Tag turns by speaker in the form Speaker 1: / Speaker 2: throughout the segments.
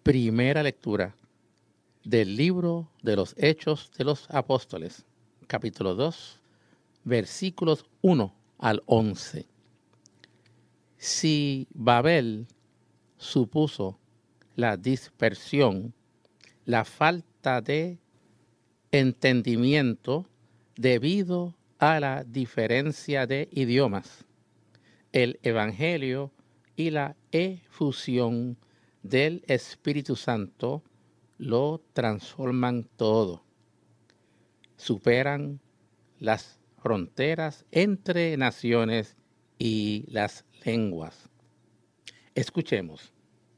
Speaker 1: Primera lectura del libro de los Hechos de los Apóstoles, capítulo 2, versículos 1 al 11. Si Babel supuso la dispersión, la falta de entendimiento debido a la diferencia de idiomas, el Evangelio y la efusión del Espíritu Santo lo transforman todo. Superan las fronteras entre naciones y las lenguas. Escuchemos.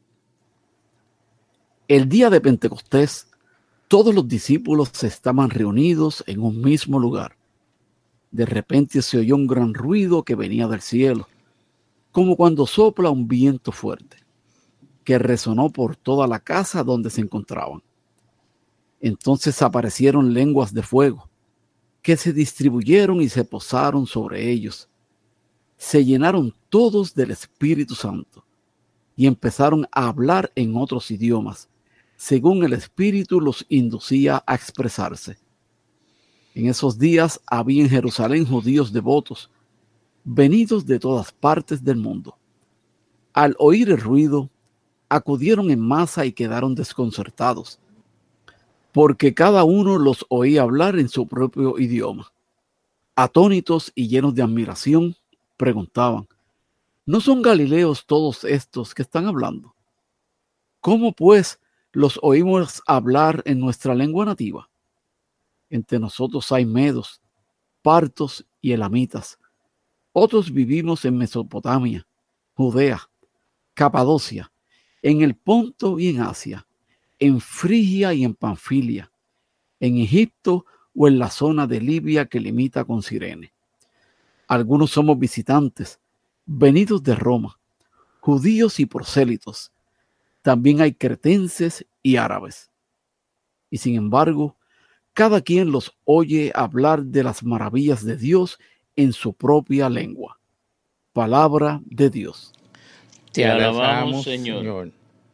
Speaker 2: El día de Pentecostés, todos los discípulos estaban reunidos en un mismo lugar. De repente se oyó un gran ruido que venía del cielo, como cuando sopla un viento fuerte, que resonó por toda la casa donde se encontraban. Entonces aparecieron lenguas de fuego, que se distribuyeron y se posaron sobre ellos. Se llenaron todos del Espíritu Santo y empezaron a hablar en otros idiomas, según el Espíritu los inducía a expresarse. En esos días había en Jerusalén judíos devotos, venidos de todas partes del mundo. Al oír el ruido, acudieron en masa y quedaron desconcertados, porque cada uno los oía hablar en su propio idioma. Atónitos y llenos de admiración, preguntaban: ¿no son galileos todos estos que están hablando? ¿Cómo pues los oímos hablar en nuestra lengua nativa? Entre nosotros hay medos, partos y elamitas. Otros vivimos en Mesopotamia, Judea, Capadocia, en el Ponto y en Asia, en Frigia y en Panfilia, en Egipto o en la zona de Libia que limita con Cirene. Algunos somos visitantes, venidos de Roma, judíos y prosélitos. También hay cretenses y árabes. Y sin embargo, cada quien los oye hablar de las maravillas de Dios en su propia lengua. Palabra de Dios.
Speaker 1: Te alabamos, Señor.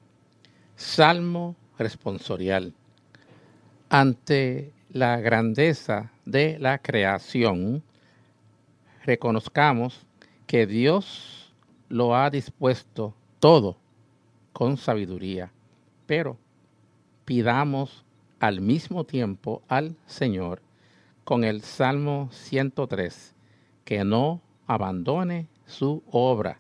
Speaker 1: Salmo responsorial. Ante la grandeza de la creación, reconozcamos que Dios lo ha dispuesto todo con sabiduría, pero pidamos al mismo tiempo al Señor con el Salmo 103 que no abandone su obra.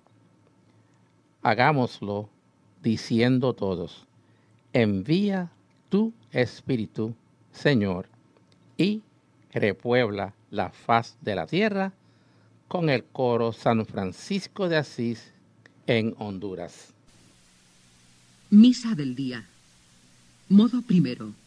Speaker 1: Hagámoslo diciendo todos: envía tu Espíritu, Señor, y repuebla la faz de la tierra, con el coro San Francisco de Asís en Honduras.
Speaker 3: Misa del día. Modo primero.